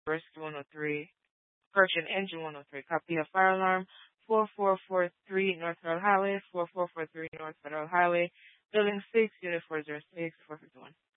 Rescue 103, Correction Engine 103. Copy a fire alarm 4443 North Federal Highway, 4443 North Federal Highway, Building 6, Unit 406, 451.